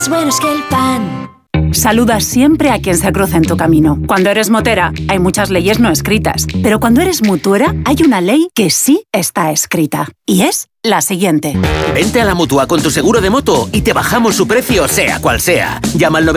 Es bueno que el pan. Saluda siempre a quien se cruza en tu camino. Cuando eres motera, hay muchas leyes no escritas. Pero cuando eres mutuera, hay una ley que sí está escrita. Y es la siguiente. Vente a la Mutua con tu seguro de moto y te bajamos su precio, sea cual sea. Llama al